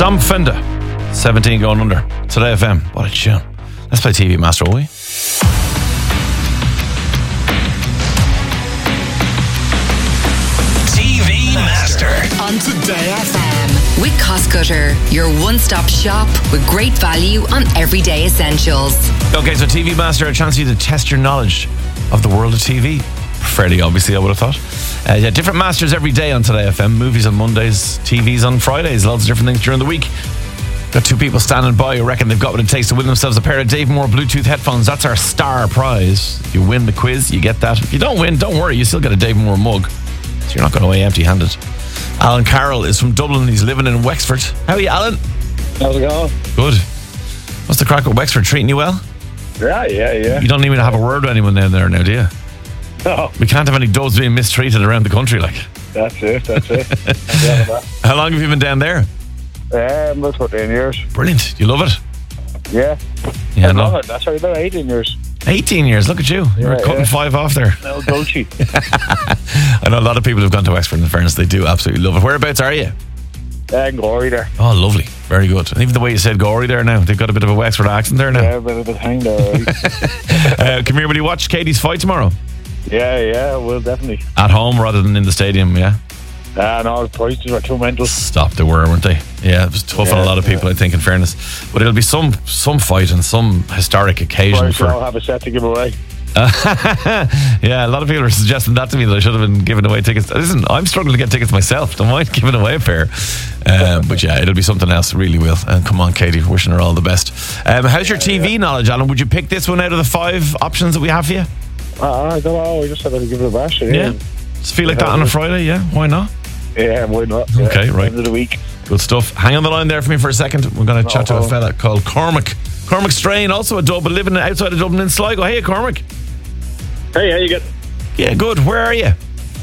Some Fender, 17 going under. Today FM, what a tune. Let's play TV Master, will we? TV Master on Today FM with Cost Cutter, your one-stop shop with great value on everyday essentials. Okay, so TV Master, a chance for you to test your knowledge of the world of TV. Fairly obviously, I would have thought. Different masters every day on Today FM. Movies on Mondays, TVs on Fridays, lots of different things during the week. Got two people standing by who reckon they've got what it takes to win themselves a pair of Dave Moore Bluetooth headphones. That's our star prize. If you win the quiz, you get that. If you don't win, don't worry, you still get a Dave Moore mug. So you're not going away empty-handed. Alan Carroll is from Dublin. He's living in Wexford. How are you, Alan? How's it going? Good. What's the crack with Wexford? Treating you well? Yeah. You don't need me to have a word with anyone down there now, do you? No. We can't have any dogs being mistreated around the country, like. That's it. How long have you been down there? About 14 years. Brilliant. You love it? Yeah. Yeah, I no. love it. That's right, about 18 years. 18 years, look at you. You're cutting 5 off there. No, Dolce. I know a lot of people who've gone to Wexford, in fairness, they do absolutely love it. Whereabouts are you? Gory there. Oh, lovely. Very good. And even the way you said Gory there now, they've got a bit of a Wexford accent there now. Yeah, a bit of a thing there. Come here, will you watch Katie's fight tomorrow? Yeah, well, definitely. At home rather than in the stadium, yeah? No, the prices were too mental. Stop, they were, weren't they? Yeah, it was tough on a lot of people, I think, in fairness. But it'll be some fight and some historic occasion for... I'll have a set to give away. Yeah, a lot of people are suggesting that to me, that I should have been giving away tickets. Listen, I'm struggling to get tickets myself. Don't mind giving away a pair. But yeah, it'll be something else, really will. And come on, Katie, wishing her all the best. How's your TV knowledge, Alan? Would you pick this one out of the 5 options that we have for you? I don't know, I just had to give it a bash. Yeah. Just feel like that on a Friday, yeah? Why not? Yeah, why not? Okay, right. End of the week. Good stuff. Hang on the line there for me for a second. We're going to chat to a fella called Cormac. Cormac Strain, also a Dublin, living outside of Dublin in Sligo. Hey, Cormac. Hey, how you get? Yeah, good. Where are you?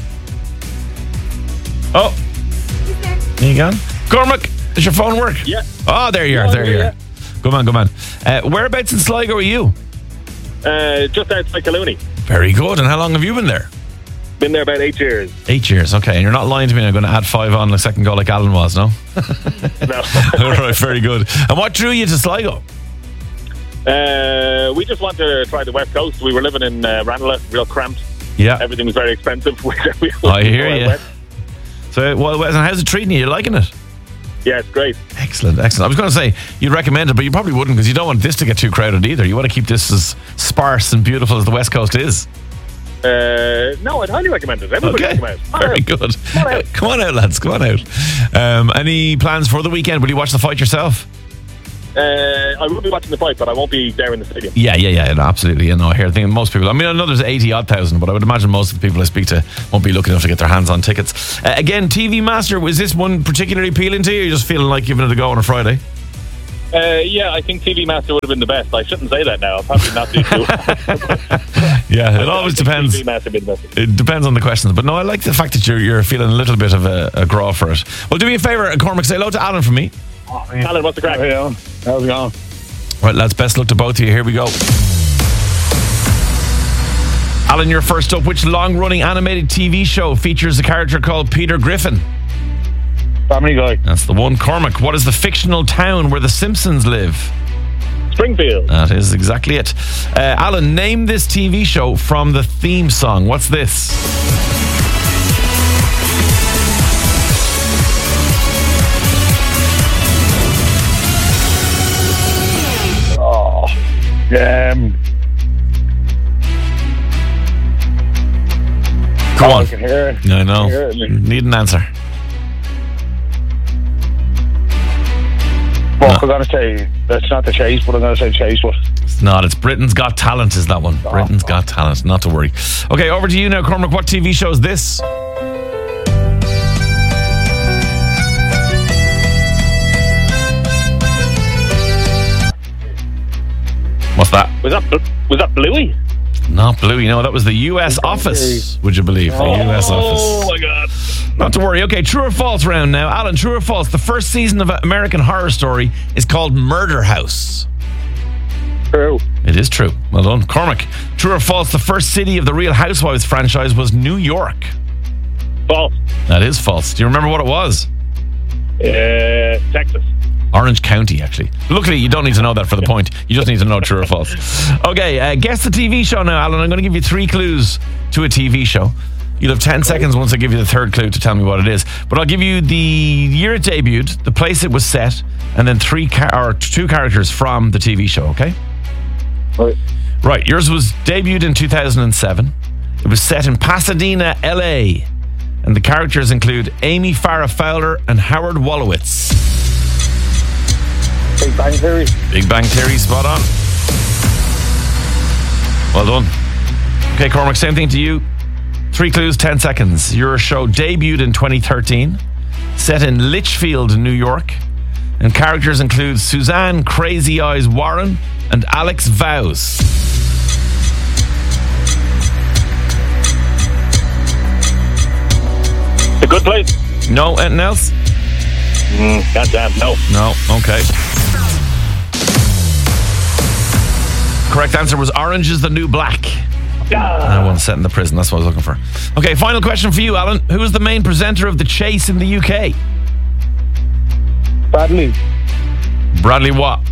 Oh. There you go. Cormac, does your phone work? Yeah. Oh, there you are. There you are. Good man. Whereabouts in Sligo are you? Just outside Colooney. Very good. And how long have you been there? Been there about 8 years. 8 years, okay. And you're not lying to me, I'm going to add 5 on the second goal like Alan was, no? No. All right, very good. And what drew you to Sligo? We just wanted to try the West Coast. We were living in Ranelagh, real cramped. Yeah. Everything was very expensive. I hear you. So, and how's it treating you? You liking it? Yeah, it's great. Excellent. I was going to say, you'd recommend it, but you probably wouldn't, because you don't want this to get too crowded either. You want to keep this as sparse and beautiful as the West Coast is. No, I'd highly recommend it. Everybody recommend it. Very good. Come on out, lads. Come on out. Any plans for the weekend? Will you watch the fight yourself? I will be watching the fight, but I won't be there in the stadium. Yeah, no, absolutely. You know, I think most people, I mean, I know there's 80,000, but I would imagine most of the people I speak to won't be lucky enough to get their hands on tickets. Again, TV Master, was this one particularly appealing to you? Or are you just feeling like giving it a go on a Friday? Yeah, I think TV Master would have been the best. I shouldn't say that now. I'll probably not do too. Yeah, it always depends. TV Master would be the best. It depends on the questions. But no, I like the fact that you're feeling a little bit of a graw for it. Well, do me a favour, Cormac, say hello to Alan from me. Alan, what's the crack? How's it going? Right, lads, best luck to both of you. Here we go. Alan, you're first up. Which long-running animated TV show features a character called Peter Griffin? Family Guy. That's the one. Cormac, what is the fictional town where the Simpsons live? Springfield. That is exactly it. Alan, name this TV show from the theme song. What's this? Come on. I can hear it. I know. Need an answer. Well, I'm going to say, that's not the Chase, but I'm going to say Chase. But It's not. It's Britain's Got Talent is that one. Britain's Got Talent. Not to worry. Okay, over to you now, Cormac. What TV show is this? What's that? Was that Bluey? Not Bluey. No, that was the US Office, would you believe? The US Office. Oh, my God. Not to worry. Okay, true or false round now. Alan, true or false? The first season of American Horror Story is called Murder House. true. It is true. Well done. Cormac, true or false? The first city of the Real Housewives franchise was New York. False. That is false. Do you remember what it was? Texas. Orange County, actually. Luckily, you don't need to know that for the point. You just need to know true or false. Okay, guess the TV show now, Alan. I'm going to give you 3 clues to a TV show. You'll have 10 seconds once I give you the third clue to tell me what it is. But I'll give you the year it debuted, the place it was set, and then 2 characters from the TV show, okay? Right, yours was debuted in 2007. It was set in Pasadena, LA. And the characters include Amy Farrah Fowler and Howard Wolowitz. Big Bang Theory. Big Bang Theory, spot on. Well done. Okay, Cormac, same thing to you. 3 clues, 10 seconds. Your show debuted in 2013, set in Litchfield, New York, and characters include Suzanne Crazy Eyes Warren and Alex Vows. The Good Place? No, anything else? Goddamn, no. No, okay. Correct answer was Orange is the New Black. That one's set in the prison. That's what I was looking for. Okay, final question for you, Alan. Who is the main presenter of The Chase in the UK? Bradley. Bradley what?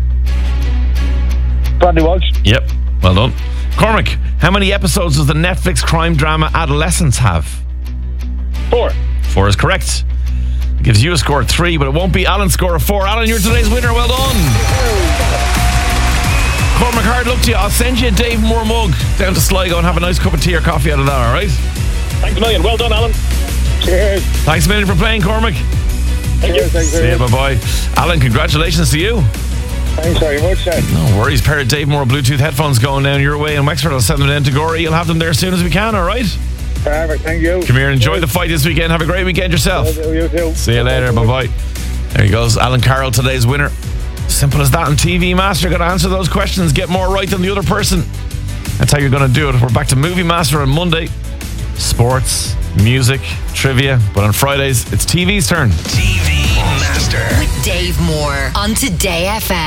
Bradley Walsh. Yep, well done. Cormac, how many episodes does the Netflix crime drama Adolescence have? 4. 4 is correct. It gives you a score of 3, but it won't be Alan's score of 4. Alan, you're today's winner. Well done. Cormac, hard luck to you. I'll send you a Dave Moore mug down to Sligo and have a nice cup of tea or coffee out of that, all right? Thanks a million. Well done, Alan. Cheers. Thanks a million for playing, Cormac. Thank you. See you, bye-bye. Alan, congratulations to you. Thanks very much, sir. No worries. Pair of Dave Moore Bluetooth headphones going down your way in Wexford. I'll send them down to Gorey. You'll have them there as soon as we can, all right? Perfect, thank you. Come here and enjoy the fight this weekend. Have a great weekend yourself. You too. See you later. Bye-bye. There he goes. Alan Carroll, today's winner. Simple as that. And TV Master, got to answer those questions. Get more right than the other person. That's how you're going to do it. We're back to Movie Master on Monday. Sports, music, trivia. But on Fridays, it's TV's turn. TV Master with Dave Moore on Today FM.